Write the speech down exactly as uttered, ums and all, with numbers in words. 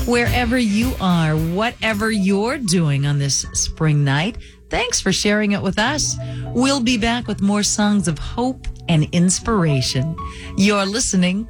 Wherever you are, whatever you're doing on this spring night, thanks for sharing it with us. We'll be back with more songs of hope and inspiration. You're listening